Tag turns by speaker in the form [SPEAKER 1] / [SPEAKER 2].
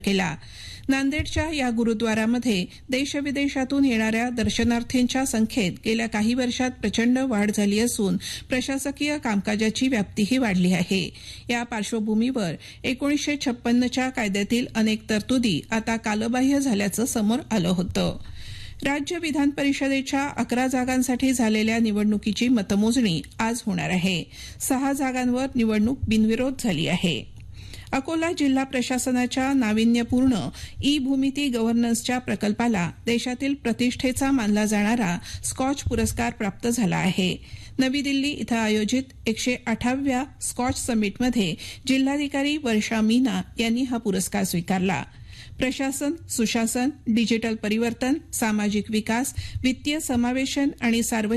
[SPEAKER 1] केला. नांदेडच्या या गुरुद्वारामध्ये देशविदेशातून येणाऱ्या दर्शनार्थींच्या संख्येत गेल्या काही वर्षात प्रचंड वाढ झाली असून प्रशासकीय कामकाजाची व्याप्तीही वाढली आहे. या पार्श्वभूमीवर 1956च्या कायद्यातील अनेक तरतुदी आता कालबाह्य झाल्याचं समोर आलं होतं. राज्य विधान परिषदेच्या 11 जागांसाठी झालेल्या निवडणुकीची मतमोजणी आज होणार आहे. 6 जागांवर निवडणूक बिनविरोध झाली आहे. अकोला जिल्हा प्रशासनाच्या नाविन्यपूर्ण ई भूमिती गव्हर्नन्सच्या प्रकल्पाला देशातील प्रतिष्ठेचा मानला जाणारा स्कॉच पुरस्कार प्राप्त झाला आहे. नवी दिल्ली इथं आयोजित 108व्या स्कॉच समिटमध्ये जिल्हाधिकारी वर्षा मीना यांनी हा पुरस्कार स्वीकारला. प्रशासन, सुशासन, डिजिटल परिवर्तन, सामाजिक विकास, वित्तीय समावेशन आणि सार्वजनिक